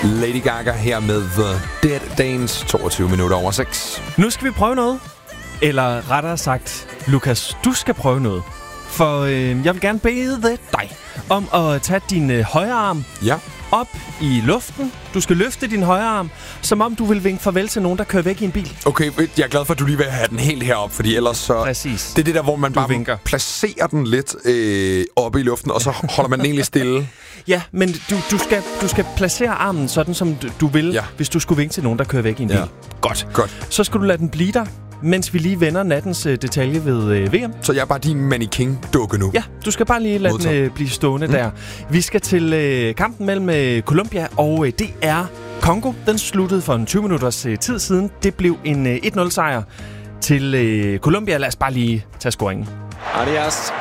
Lady Gaga her med The Dead Dance, 22 minutter over 6. Nu skal vi prøve noget. Eller rettere sagt, Lukas, du skal prøve noget. For jeg vil gerne bede dig om at tage din højre arm op i luften. Du skal løfte din højre arm, som om du vil vinke farvel til nogen, der kører væk i en bil. Okay, jeg er glad for, at du lige vil have den helt herop, fordi ellers så... Præcis. Det er det der, hvor man bare vinker. Placerer den lidt oppe i luften, og så holder man den egentlig stille. Ja, men du skal placere armen sådan, som du vil, hvis du skulle vinke til nogen, der kører væk i en bil. Godt. Så skal du lade den blive der, mens vi lige vender nattens detalje ved VM. Så jeg er bare din mannequin-dukke nu? Ja, du skal bare lige lade den blive stående der. Vi skal til kampen mellem Colombia og DR Congo. Den sluttede for en 20 minutters tid siden. Det blev en 1-0-sejr til Colombia. Lad os bare lige tage scoringen. Arias.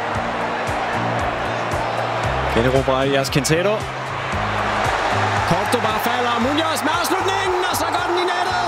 Generober Arias Quintero. Cordoba falder. Munoz med afslutningen, og så går den i nettet.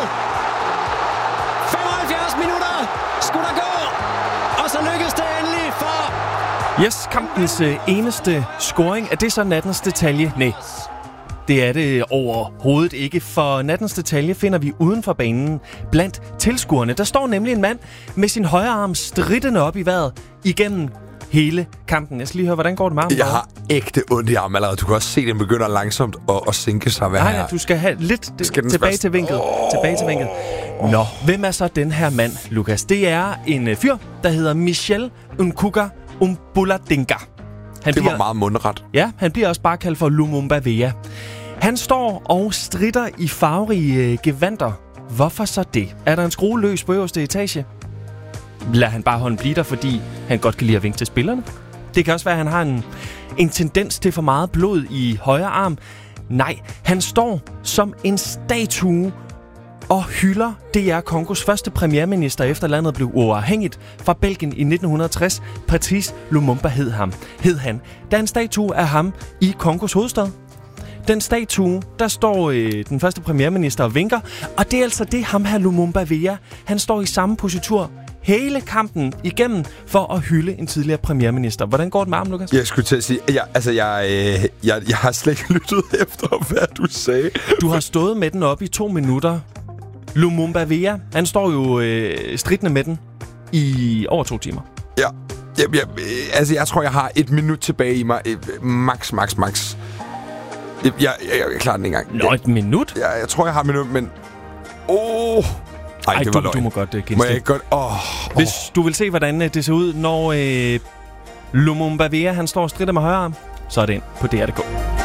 75 minutter skulle der gå, og så lykkedes det endelig for... Yes, kampens eneste scoring. Er det så nattens detalje? Nej, det er det overhovedet ikke. For nattens detalje finder vi uden for banen blandt tilskuerne. Der står nemlig en mand med sin højre arm strittende op i vejret igennem hele kampen. Jeg skal lige høre, hvordan går det med armen? Jeg har ægte ondt i armen allerede. Du kan også se, at den begynder langsomt at sænke sig. Nej, du skal have lidt tilbage til vinklet. Tilbage til vinklet. Nå, hvem er så den her mand, Lukas? Det er en fyr, der hedder Michel Nkuka Umbuladinga. Det var meget mundret. Ja, han bliver også bare kaldt for Lumumba Vea. Han står og stritter i farverige gevanter. Hvorfor så det? Er der en skrue løs på øverste etage? Lad han bare hånden blive der, fordi han godt kan lide at vinke til spillerne. Det kan også være, at han har en tendens til for meget blod i højre arm. Nej, han står som en statue og hylder DR Kongos første premierminister, efter landet blev uafhængigt fra Belgien i 1960. Patrice Lumumba hed han. Der er en statue af ham i Kongos hovedstad. Den statue, der står den første premierminister og vinker, og det er altså det, ham her Lumumba Vea. Han står i samme positur hele kampen igennem for at hylde en tidligere premierminister. Hvordan går det med armen, Lukas? Jeg skulle til at sige, jeg har slet ikke lyttet efter, hvad du sagde. Du har stået med den op i 2 minutter. Lumumba Vea, han står jo strittende med den i over 2 timer. Ja. Jeg tror, jeg har 1 minut tilbage i mig. Max. Jeg klarer den ikke engang. Nå, 1 minut? Ja, jeg tror, jeg har 1 minut, men... Ej, det var løgn. Du må godt genstå. Må jeg ikke godt... Hvis du vil se, hvordan det ser ud, når Lumumba Vea, han står og stritter med højre arm, så er det ind på DR.dk.